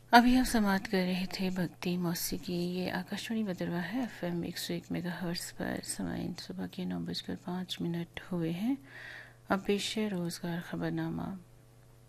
अभी आप समाप्त कर रहे थे भक्ति मौसीकी। ये आकाशवाणी बदरवा है, FM 101 मेगाहर्ट्ज़ पर। समय सुबह के 9:05 हुए हैं। अब पेश है रोज़गार खबरनामा।